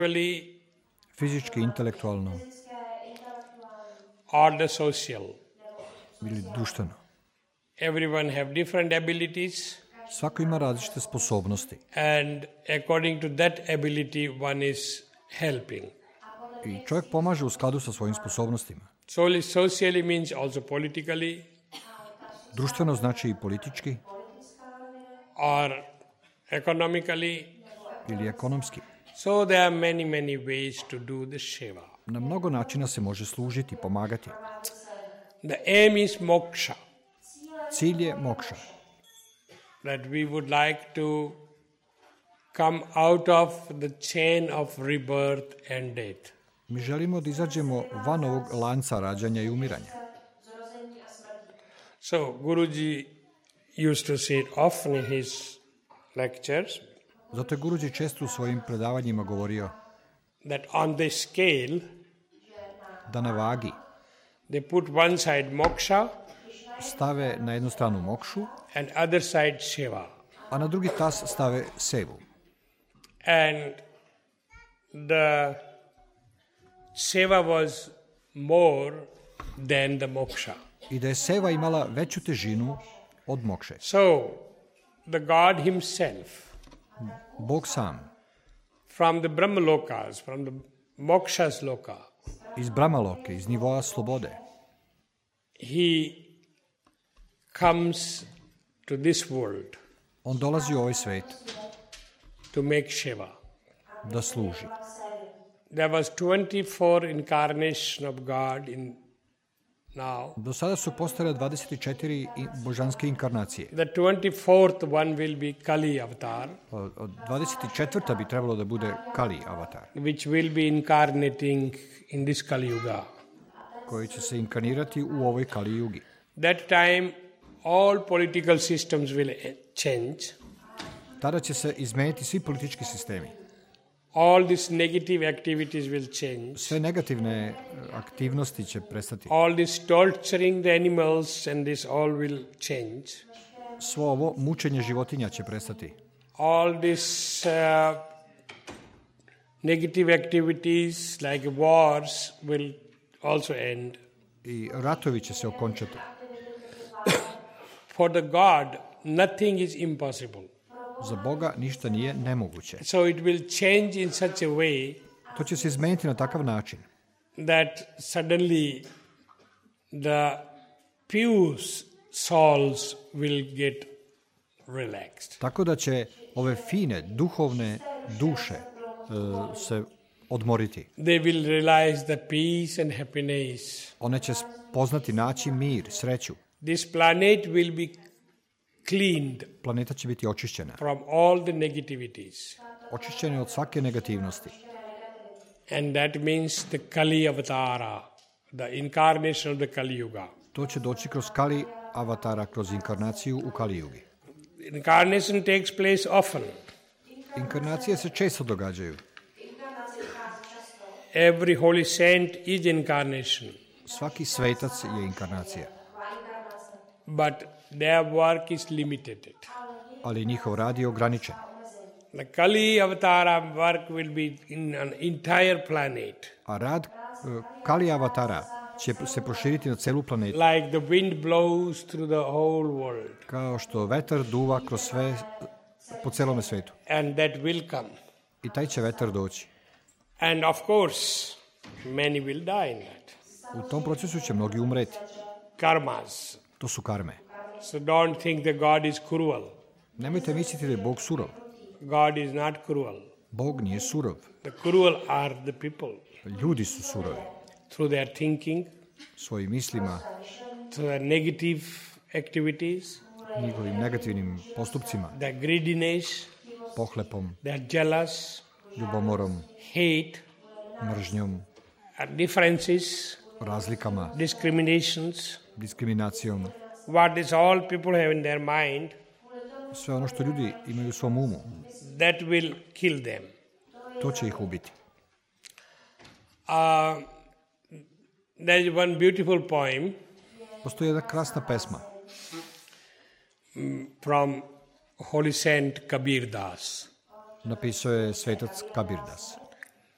fizički, intelektualno or the social. ili društveno. Everyone have different abilities, Svako ima različite sposobnosti and according to that ability one is helping. i čovjek pomaže u skladu sa svojim sposobnostima. Socially means also politically Društveno znači i politički or economically. ili ekonomski. So there are many ways to do the seva. Na mnogo načina se može služiti, pomagati. The aim is moksha, Cilj je mokša. that we would like to come out of the chain of rebirth and death. Mi želimo da izađemo van ovog lanca rađanja i umiranja. So Guruji used to say it often in his lectures Zato je Guruji često u svojim predavanjima govorio that on the scale da na vagi they put one side moksha stave na jednu stranu mokšu, and other side seva. a na drugi tas stave sevu. And the seva was more than the moksha. I da je seva imala veću težinu od mokše. So the God himself Bog sam, from the Brahmalokas, from the moksha's loka, iz Brahmaloke, iz nivoa slobode, he comes to this world on dolazi u ovaj svet to make seva. da služi. There was 24 incarnation of God in now. Do sada su postojale 24 božanske inkarnacije. The 24th one will be Kali avatar, Od 24. bi trebalo da bude Kali avatar, which will be incarnating in this Kali Yuga. koji će se inkarnirati u ovoj Kali Jugi. That time all political systems will change. Tada će se izmeniti svi politički sistemi. All these negative activities will change. Sve negativne aktivnosti će prestati. All this torturing the animals and this all will change. Svo ovo mučenje životinja će prestati. All these negative activities like wars will also end. I ratovi će se okončati. For the God, nothing is impossible. Za Boga ništa nije nemoguće. So it will change in such a way To će se izmeniti na takav način that suddenly the pure souls will get relaxed. tako da će ove fine, duhovne duše se odmoriti. They will realize the peace and happiness. One će poznati, naći mir, sreću. This planet will be cleaned Planeta će biti očišćena. from all the negativities. Očišćena od svake negativnosti. And that means the Kali Avatara, the incarnation of the Kali Yuga. To će doći kroz Kali avatara, kroz inkarnaciju u Kali Jugi. Incarnation takes place often. Inkarnacije se često događaju. Every holy saint is incarnation. Svaki svetac je inkarnacija. But their work is limited. Ali njihov rad je ograničen. The Kali Avatara work will be in an entire planet. A rad Kali avatara će se proširiti na celu planetu. Like the wind blows through the whole world. Kao što vetar duva kroz sve, po celome svetu. And that will come. I taj će vetar doći. And of course, many will die in that. U tom procesu će mnogi umreti. Karmas. To su karme. So don't think that God is cruel. Nemojte misliti da je Bog surov. God is not cruel. Bog nije surov. The cruel are the people. Ljudi su surovi. Through their thinking, Svojim mislima, through their negative activities, njihovim negativnim postupcima, their greediness, pohlepom, their jealous, ljubomorom, hate, mržnjom, differences, razlikama, discriminations, diskriminacijom. what is all people have in their mind, Sve ono što ljudi imaju u svom umu, that will kill them. to će ih ubiti. There is one beautiful poem Postoji jedna krasna pesma from Holy Saint Kabir Das. napisao je svetac Kabir Das.